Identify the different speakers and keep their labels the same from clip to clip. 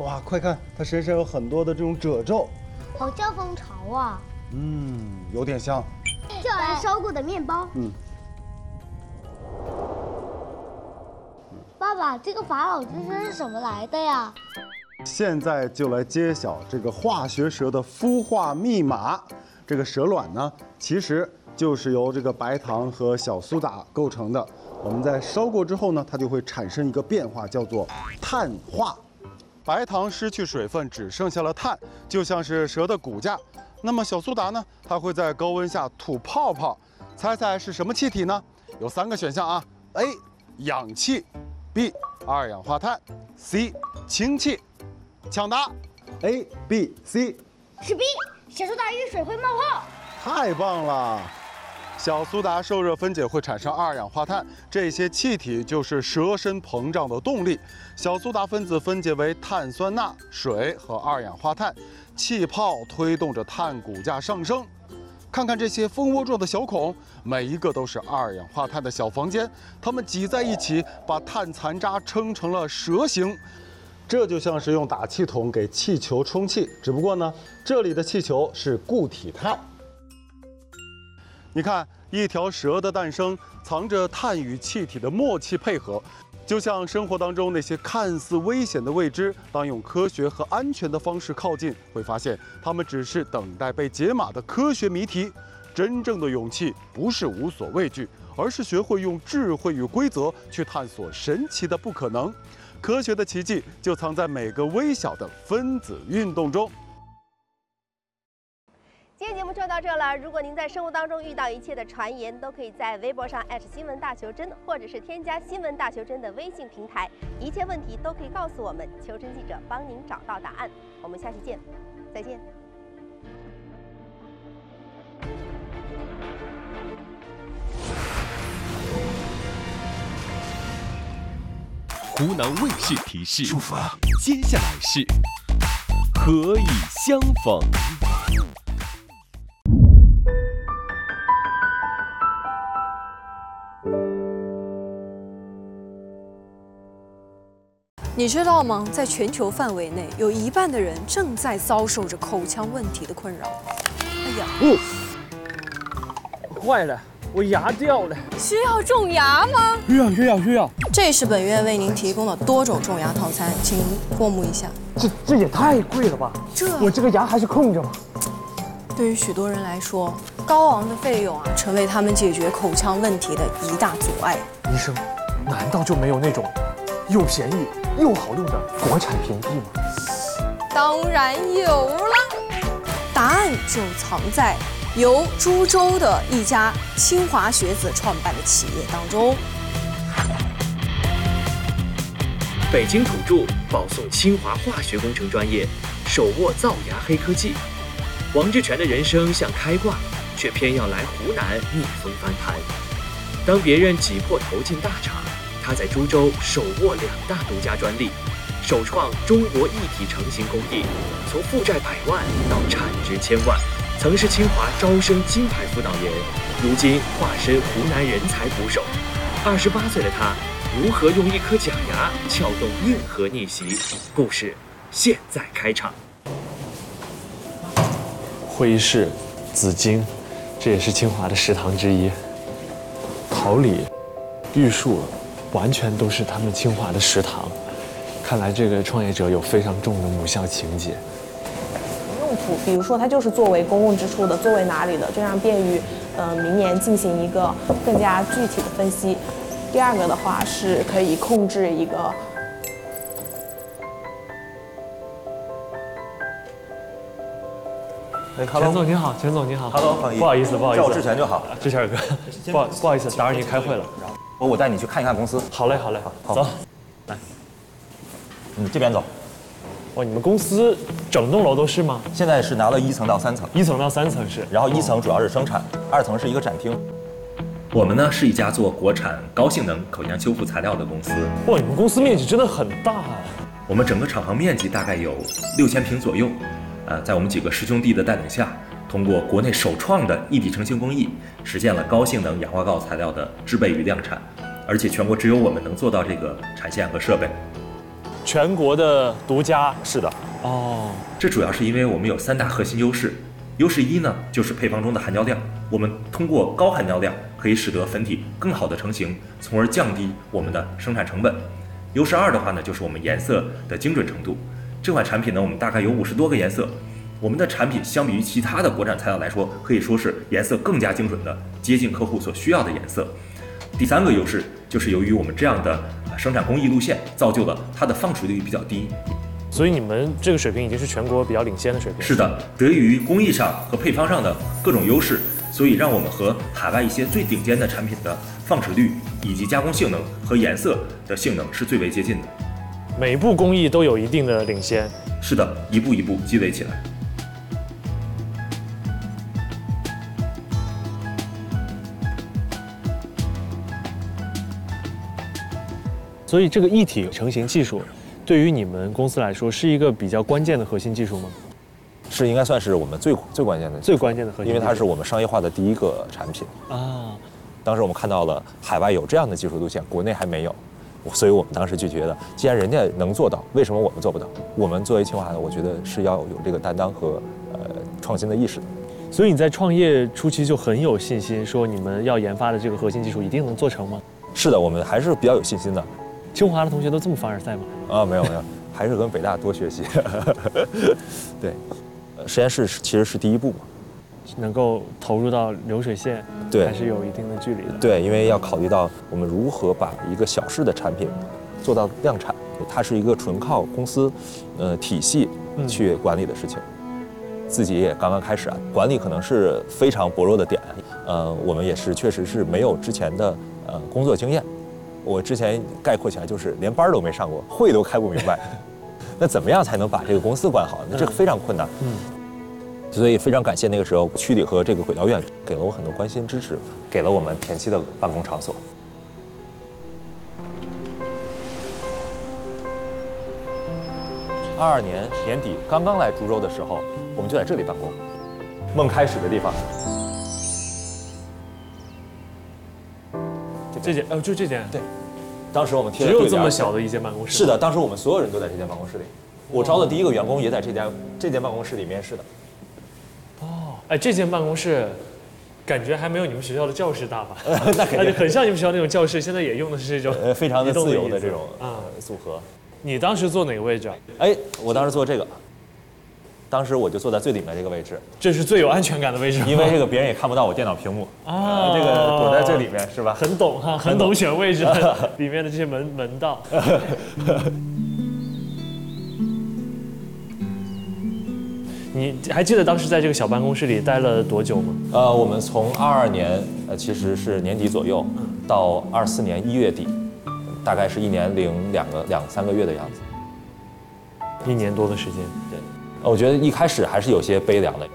Speaker 1: 哇，快看，它身上有很多的这种褶皱，
Speaker 2: 好像蜂巢啊。
Speaker 1: 有点像。
Speaker 2: 就好像烧过的面包。爸爸，这个法老之声是什么来的呀？
Speaker 1: 现在就来揭晓这个化学蛇的孵化密码。这个蛇卵呢，其实就是由这个白糖和小苏打构成的。我们在烧过之后呢，它就会产生一个变化，叫做碳化。白糖失去水分，只剩下了碳，就像是蛇的骨架。那么小苏打呢，它会在高温下吐泡泡。猜猜是什么气体呢？有3个选项啊 ：A. 氧气 ，B. 二氧化碳 ，C. 氢气。抢答 ，A、B、C。
Speaker 2: 是 B， 小苏打遇水会冒泡。
Speaker 1: 太棒了！小苏打受热分解会产生二氧化碳，这些气体就是蛇身膨胀的动力。小苏打分子分解为碳酸钠、水和二氧化碳，气泡推动着碳骨架上升。看看这些蜂窝状的小孔，每一个都是二氧化碳的小房间，它们挤在一起，把碳残渣撑成了蛇形。这就像是用打气筒给气球充气，只不过呢，这里的气球是固体碳。你看，一条蛇的诞生藏着碳与气体的默契配合，就像生活当中那些看似危险的未知，当用科学和安全的方式靠近，会发现它们只是等待被解码的科学谜题。真正的勇气不是无所畏惧，而是学会用智慧与规则去探索神奇的不可能。科学的奇迹就藏在每个微小的分子运动中。
Speaker 3: 今天节目就到这了。如果您在生活当中遇到一切的传言，都可以在微博上新闻大求真，或者是添加新闻大求真的微信平台，一切问题都可以告诉我们，求真记者帮您找到答案。我们下期见，再见。
Speaker 4: 湖南卫视提示：接下来是何以相逢。
Speaker 5: 你知道吗？在全球范围内，有1半的人正在遭受着口腔问题的困扰。哎呀，
Speaker 6: 坏了，我牙掉了。
Speaker 5: 需要种牙吗？
Speaker 6: 需要。
Speaker 5: 这是本院为您提供的多种种牙套餐，请您过目一下。
Speaker 6: 这也太贵了吧？我这个牙还是空着吗？
Speaker 5: 对于许多人来说，高昂的费用成为他们解决口腔问题的一大阻碍。
Speaker 6: 医生，难道就没有那种又便宜又好用的国产平替吗？
Speaker 5: 当然有了，答案就藏在由株洲的一家清华学子创办的企业当中。
Speaker 7: 北京土著保送清华化学工程专业，手握造牙黑科技。王志全的人生像开挂，却偏要来湖南逆风翻盘。当别人挤破头进大厂，他在株洲手握2大独家专利，首创中国一体成型工艺，从负债100万到产值1000万，曾是清华招生金牌辅导员，如今化身湖南人才捕手。28岁的他，如何用一颗假牙撬动硬核逆袭？故事现在开场。
Speaker 8: 会议室、紫荆，这也是清华的食堂之一。桃李、玉树，完全都是他们清华的食堂。看来这个创业者有非常重的母校情节。
Speaker 9: 用途，比如说它就是作为公共支出的，作为哪里的，这样便于明年进行一个更加具体的分析。第二个的话是可以控制一个。
Speaker 8: 钱总您好，钱总您好。
Speaker 10: Hello，
Speaker 8: 不好意思，
Speaker 10: 叫我志全就好。
Speaker 8: 志全哥，不好意思，打扰您开会了。
Speaker 10: 我带你去看一看公司。
Speaker 8: 好嘞，走。来，
Speaker 10: 这边走。
Speaker 8: 哇，你们公司整栋楼都是吗？
Speaker 10: 现在是拿了1层到3层。
Speaker 8: 1层到3层是。
Speaker 10: 然后1层主要是生产，2层是一个展厅。
Speaker 7: 我们呢是一家做国产高性能口腔修复材料的公司。
Speaker 8: 哇，你们公司面积真的很大啊！
Speaker 7: 我们整个厂房面积大概有6000平左右。在我们几个师兄弟的带领下，通过国内首创的一体成型工艺，实现了高性能氧化锆材料的制备与量产，而且全国只有我们能做到这个产线和设备。
Speaker 8: 全国的独家。
Speaker 10: 是的。
Speaker 8: 哦，
Speaker 11: 这主要是因为我们有3大核心优势。优势1呢，就是配方中的含胶量，我们通过高含胶量可以使得粉体更好的成型，从而降低我们的生产成本。优势2的话呢，就是我们颜色的精准程度。这款产品呢，我们大概有50多个颜色，我们的产品相比于其他的国产材料来说，可以说是颜色更加精准的接近客户所需要的颜色。第3个优势就是由于我们这样的生产工艺路线，造就了它的放水率比较低。
Speaker 8: 所以你们这个水平已经是全国比较领先的水平。
Speaker 11: 是的，得益于工艺上和配方上的各种优势，所以让我们和海外一些最顶尖的产品的放水率以及加工性能和颜色的性能是最为接近的。
Speaker 8: 每一步工艺都有一定的领先。
Speaker 11: 是的，一步一步积累起来。
Speaker 8: 所以这个一体成型技术，对于你们公司来说是一个比较关键的核心技术吗？
Speaker 10: 是，应该算是我们最关键的
Speaker 8: 最关键的核心技术，
Speaker 10: 因为它是我们商业化的第一个产品
Speaker 8: 啊。
Speaker 10: 当时我们看到了海外有这样的技术路线，国内还没有，所以我们当时就觉得，既然人家能做到，为什么我们做不到？我们作为清华的，我觉得是要有这个担当和创新的意识的。
Speaker 8: 所以你在创业初期就很有信心，说你们要研发的这个核心技术一定能做成吗？
Speaker 10: 是的，我们还是比较有信心的。
Speaker 8: 清华的同学都这么凡尔赛吗？
Speaker 10: 啊，没有，还是跟北大多学习。对，实验室其实是第一步嘛，
Speaker 8: 能够投入到流水线，
Speaker 10: 对，
Speaker 8: 还是有一定的距离的。
Speaker 10: 对，因为要考虑到我们如何把一个小式的产品做到量产，它是一个纯靠公司体系去管理的事情。自己也刚刚开始啊，管理可能是非常薄弱的点。我们也是确实是没有之前的工作经验。我之前概括起来就是连班都没上过，会都开不明白。那怎么样才能把这个公司管好？那这个非常困难。所以非常感谢那个时候区里和这个轨道院给了我很多关心支持，给了我们田七的办公场所。22年年底刚刚来株洲的时候，我们就在这里办公，梦开始的地方。
Speaker 8: 这间就这间。
Speaker 10: 对，当时我们贴
Speaker 8: 只有这么小的一间办公室。
Speaker 10: 是的，当时我们所有人都在这间办公室里。我招的第一个员工也在这间办公室里面试的。
Speaker 8: 哦，哎，这间办公室感觉还没有你们学校的教室大吧？
Speaker 10: 那肯定
Speaker 8: 很像你们学校那种教室，现在也用的是这种
Speaker 10: 非常的自由的这种组合。
Speaker 8: 你当时坐哪个位置啊？
Speaker 10: 哎，我当时坐这个。当时我就坐在最里面这个位置，
Speaker 8: 这是最有安全感的位置，
Speaker 10: 因为这个别人也看不到我电脑屏幕啊，这个躲在最里面是吧？
Speaker 8: 很懂哈，很懂选位置里面的这些门道。你还记得当时在这个小办公室里待了多久吗？
Speaker 10: 我们从22年其实是年底左右，到24年1月底，大概是1年零2、3个月的样子
Speaker 8: ，1年多的时间。
Speaker 10: 对。我觉得一开始还是有些悲凉的。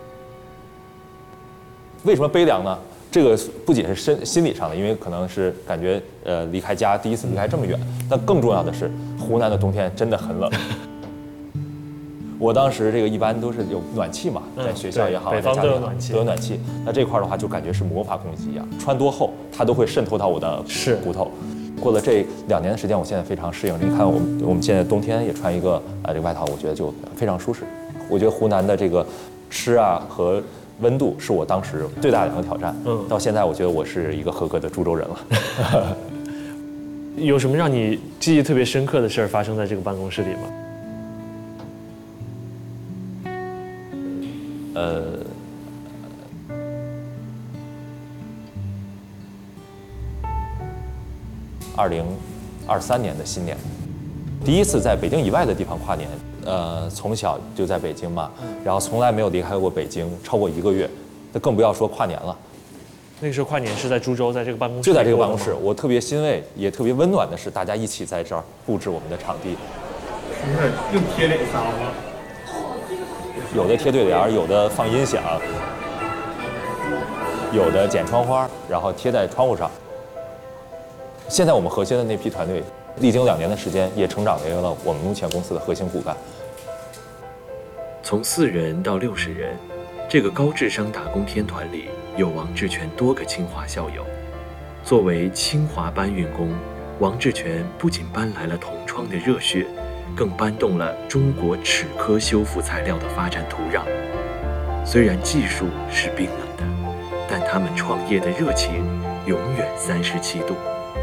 Speaker 10: 为什么悲凉呢？这个不仅是心理上的，因为可能是感觉离开家第一次离开这么远，但更重要的是湖南的冬天真的很冷。我当时这个一般都是有暖气嘛，在学校也好，
Speaker 8: 北方都有暖气，
Speaker 10: 都有暖气。那这块的话就感觉是魔法攻击一样，穿多厚它都会渗透到我的骨头。过了这2年的时间，我现在非常适应。你看，我们现在冬天也穿一个这个外套，我觉得就非常舒适。我觉得湖南的这个吃啊和温度是我当时最大的2个挑战。到现在我觉得我是一个合格的株洲人了。
Speaker 8: 有什么让你记忆特别深刻的事儿发生在这个办公室里吗？2023年的新年，第一次在北京以外的地方跨年。从小就在北京嘛，然后从来没有离开过北京超过1个月，那更不要说跨年了。 那个时候跨年是在株洲，在这个办公室，
Speaker 10: 就在这个办公室。我特别欣慰，也特别温暖的是，大家一起在这儿布置我们的场地。
Speaker 12: 用贴脸纱吗？
Speaker 10: 有的贴对联，有的放音响，有的剪窗花，然后贴在窗户上。现在我们核心的那批团队，历经2年的时间，也成长为了我们目前公司的核心骨干。
Speaker 7: 从4人到60人，这个高智商打工天团里有王志全多个清华校友。作为清华搬运工，王志全不仅搬来了同窗的热血， 更搬动了中国齿科修复材料的发展土壤。虽然技术是冰冷的，但他们创业的热情永远37度。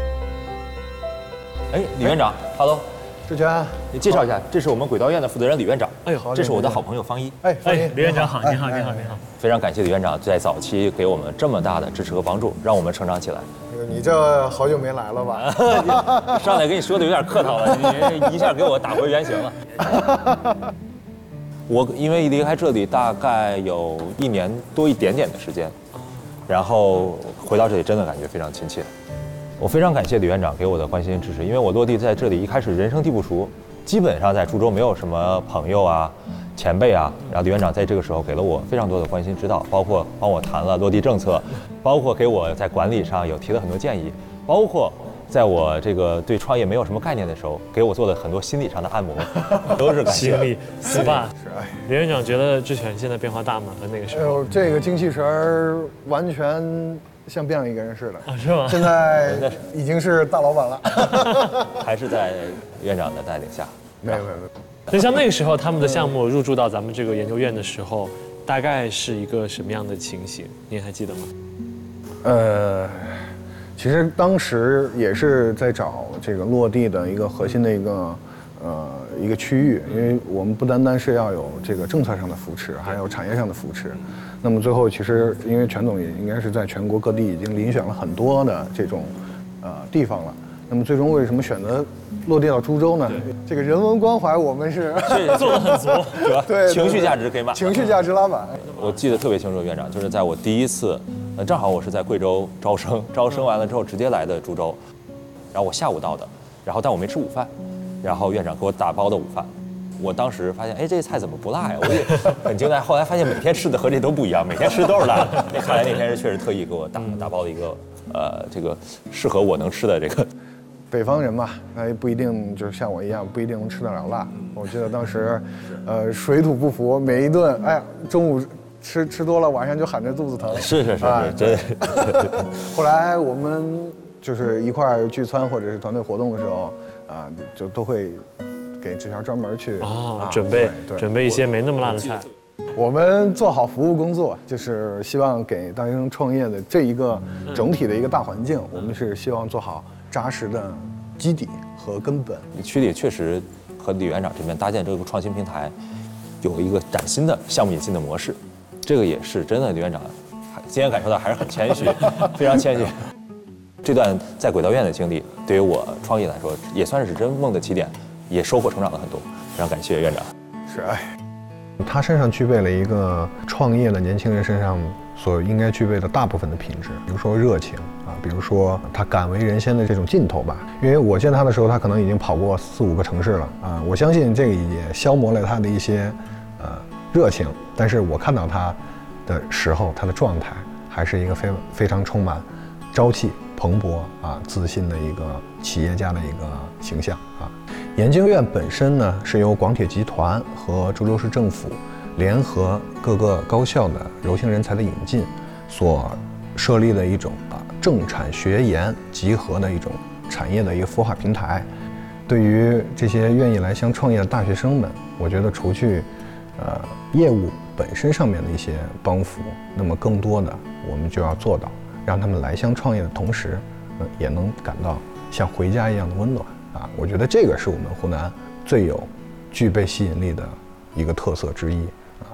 Speaker 10: 哎，李院长 ，Hello，
Speaker 6: 志全，
Speaker 10: 你介绍一下，这是我们轨道院的负责人李院长。
Speaker 6: 哎呦，好，
Speaker 10: 这是我的好朋友方一。
Speaker 6: 哎，
Speaker 12: 李院长好，您好，您好，您好。
Speaker 10: 非常感谢李院长在早期给我们这么大的支持和帮助，让我们成长起来。
Speaker 6: 你这好久没来了吧？
Speaker 10: 上来跟你说的有点客套了，你一下给我打回原形了。我因为离开这里大概有1年多一点点的时间，然后回到这里真的感觉非常亲切。我非常感谢李院长给我的关心支持，因为我落地在这里一开始人生地不熟，基本上在株洲没有什么朋友啊、前辈啊，然后李院长在这个时候给了我非常多的关心指导，包括帮我谈了落地政策，包括给我在管理上有提了很多建议，包括在我这个对创业没有什么概念的时候，给我做了很多心理上的按摩，都是感谢。
Speaker 12: 心理 SPA。李院长觉得志全现在变化大吗？和那个时候？
Speaker 6: 哎呦，这个精气神儿完全像变了一个人似的
Speaker 12: 啊，是吗？
Speaker 6: 现在已经是大老板了，
Speaker 10: 还是在院长的带领下。
Speaker 6: 没有。
Speaker 12: 那像那个时候他们的项目入驻到咱们这个研究院的时候，大概是一个什么样的情形？您还记得吗？
Speaker 6: 其实当时也是在找这个落地的一个核心的一个区域，因为我们不单单是要有这个政策上的扶持，还有产业上的扶持。那么最后其实因为全总也应该是在全国各地已经遴选了很多的这种地方了。那么最终为什么选择落地到株洲呢？这个人文关怀我们是
Speaker 12: 做得很足，
Speaker 6: 对，
Speaker 10: 情绪价值可以满，
Speaker 6: 情绪价值拉满。
Speaker 10: 我记得特别清楚，院长就是在我第一次，正好我是在贵州招生完了之后直接来的株洲，然后我下午到的，然后但我没吃午饭，然后院长给我打包的午饭，我当时发现，哎，这菜怎么不辣呀？我也很惊呆。后来发现每天吃的和这都不一样，每天吃的都是辣的。那看来那天是确实特意给我打包的一个这个适合我能吃的这个。
Speaker 6: 北方人嘛，他也不一定就是像我一样，不一定能吃得了辣。我记得当时，水土不服，每一顿，哎呀，中午吃多了，晚上就喊着肚子疼。
Speaker 10: 是，真。
Speaker 6: 后来我们就是一块儿聚餐或者是团队活动的时候，就都会给志全专门去
Speaker 12: 准备一些没那么辣的菜。
Speaker 6: 我们做好服务工作，就是希望给大学生创业的这一个整体的一个大环境，我们是希望做好扎实的基底和根本。
Speaker 10: 区里确实和李院长这边搭建这个创新平台，有一个崭新的项目引进的模式，这个也是真的。李院长今天感受到还是很谦虚，非常谦虚。这段在轨道院的经历，对于我创业来说，也算是真梦的起点，也收获成长了很多。非常感谢院长。
Speaker 6: 是，他身上具备了一个创业的年轻人身上所应该具备的大部分的品质，比如说热情啊，比如说他敢为人先的这种劲头吧。因为我见他的时候，他可能已经跑过4、5个城市了啊，我相信这个也消磨了他的一些热情。但是我看到他的时候，他的状态还是一个非常充满朝气蓬勃啊、自信的一个企业家的一个形象啊。研究院本身呢，是由广铁集团和株洲市政府联合各个高校的柔性人才的引进所设立的一种政产学研集合的一种产业的一个孵化平台。对于这些愿意来乡创业的大学生们，我觉得除去业务本身上面的一些帮扶，那么更多的我们就要做到让他们来乡创业的同时，也能感到像回家一样的温暖啊！我觉得这个是我们湖南最有具备吸引力的一个特色之一啊。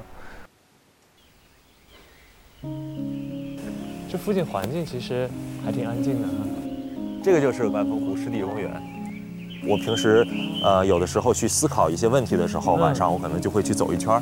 Speaker 8: 这附近环境其实还挺安静的啊。
Speaker 10: 这个就是万峰湖湿地公园。我平时有的时候去思考一些问题的时候，晚上我可能就会去走一圈。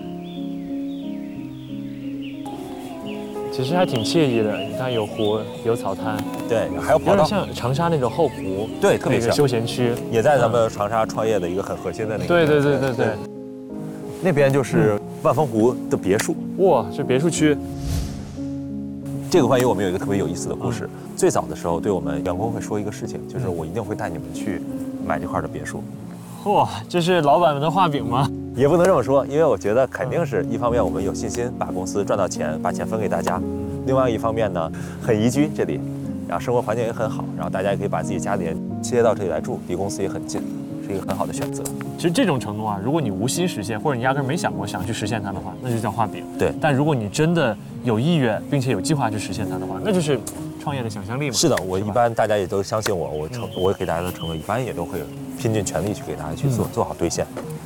Speaker 8: 其实还挺惬意的，你看有湖有草滩，
Speaker 10: 对，还有跑道，
Speaker 8: 有点像长沙那种后湖，
Speaker 10: 对，特别像
Speaker 8: 休闲区，
Speaker 10: 也在咱们长沙创业的一个很核心的那个。
Speaker 8: 对。
Speaker 10: 那边就是万峰湖的别墅，
Speaker 8: 哇，这别墅区。
Speaker 10: 这个关于我们有一个特别有意思的故事。最早的时候，对我们员工会说一个事情，就是我一定会带你们去买这块的别墅。
Speaker 8: 哇，这是老板们的画饼吗？
Speaker 10: 也不能这么说，因为我觉得肯定是一方面我们有信心把公司赚到钱，把钱分给大家；另外一方面呢，很宜居这里，然后生活环境也很好，然后大家也可以把自己家里人接到这里来住，离公司也很近，是是一个很好的选择。
Speaker 12: 其实这种承诺啊，如果你无心实现，或者你压根没想过想去实现它的话，那就叫画饼。
Speaker 10: 对。
Speaker 12: 但如果你真的有意愿，并且有计划去实现它的话，那就是创业的想象力嘛。
Speaker 10: 是的，我一般大家也都相信我，我给大家的承诺，一般也都会拼尽全力去给大家去做好兑现。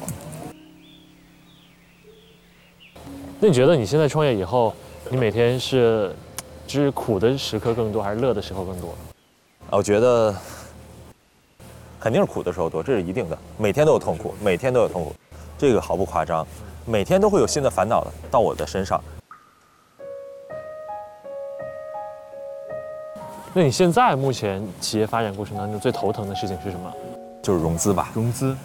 Speaker 12: 那你觉得你现在创业以后，你每天是苦的时刻更多，还是乐的时候更多？
Speaker 10: 我觉得肯定是苦的时候多，这是一定的。每天都有痛苦，每天都有痛苦，这个毫不夸张。每天都会有新的烦恼到我的身上。
Speaker 12: 那你现在目前企业发展过程当中最头疼的事情是什么？
Speaker 10: 就是融资吧。
Speaker 12: 融资。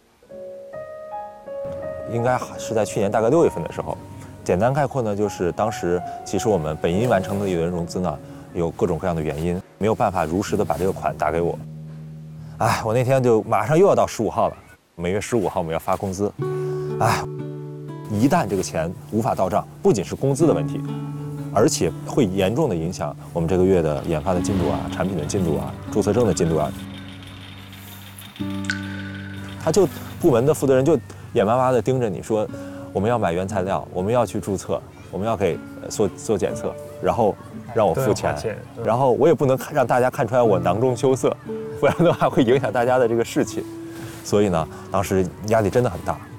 Speaker 10: 应该是在去年大概6月份的时候。简单概括呢，就是当时其实我们本应完成的一轮融资呢，有各种各样的原因，没有办法如实的把这个款打给我。我那天就马上又要到15号了，每月15号我们要发工资。一旦这个钱无法到账，不仅是工资的问题，而且会严重的影响我们这个月的研发的进度啊、产品的进度啊、注册证的进度啊。部门的负责人就眼巴巴的盯着你说，我们要买原材料，我们要去注册，我们要给做检测，然后让我付钱，然后我也不能让大家看出来我囊中羞涩，不然的话会影响大家的这个士气。所以呢，当时压力真的很大。